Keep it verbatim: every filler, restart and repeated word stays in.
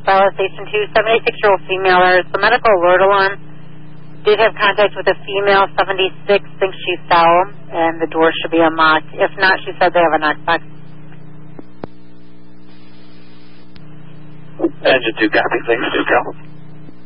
Bella Station two, seventy-six-year-old female. There's the medical alert alarm. Did have contact with a female, seventy-six, thinks she fell, and the door should be unlocked. If not, she said they have a knockback. Engine two, copy, thanks, two, go.